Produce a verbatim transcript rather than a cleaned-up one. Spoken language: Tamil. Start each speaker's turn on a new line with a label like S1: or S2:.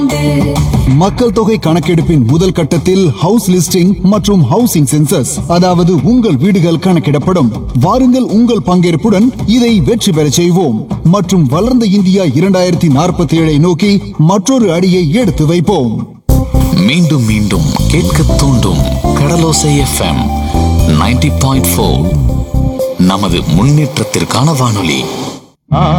S1: மக்கள் தொகை கணக்கெடுப்பின் முதல் கட்டத்தில் ஹவுஸ் லிஸ்டிங் மற்றும் ஹவுசிங் சென்சஸ், அதாவது உங்கள் வீடுகள் கணக்கிடப்படும். வாருங்கள், உங்கள் பங்கேற்புடன் இதை வெற்றி பெறச் செய்வோம் மற்றும் வளர்ந்த இந்தியா இரண்டாயிரத்தி நாற்பத்தி ஏழை நோக்கி மற்றொரு அடியை எடுத்து வைப்போம்.
S2: மீண்டும் மீண்டும் கேட்க தூண்டும் கடலோசை எஃப்எம் நைன்டி பாயிண்ட் ஃபோர் நமது முன்னேற்றத்திற்கான வானொலி.